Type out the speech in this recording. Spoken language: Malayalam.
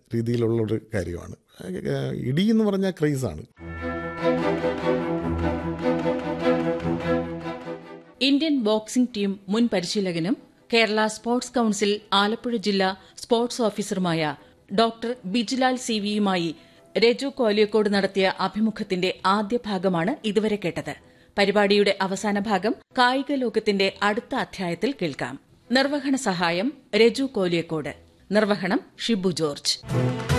രീതിയിലുള്ളൊരു കാര്യമാണ്. ഇടി എന്ന് പറഞ്ഞാൽ ക്രൈസാണ്. ഇന്ത്യൻ ബോക്സിംഗ് ടീം മുൻ പരിശീലകനും കേരള സ്പോർട്സ് കൌൺസിൽ ആലപ്പുഴ ജില്ലാ സ്പോർട്സ് ഓഫീസറുമായ ഡോക്ടർ ബിജിലാൽ സിവിയുമായി രജു കോലിയക്കോട് നടത്തിയ അഭിമുഖത്തിന്റെ ആദ്യ ഭാഗമാണ് ഇതുവരെ കേട്ടത്. പരിപാടിയുടെ അവസാന ഭാഗം കായിക ലോകത്തിന്റെ അടുത്ത അധ്യായത്തിൽ കേൾക്കാം. നിർവഹണ സഹായം രജു കോലിയക്കോട്. നിർവഹണം ഷിബു ജോർജ്.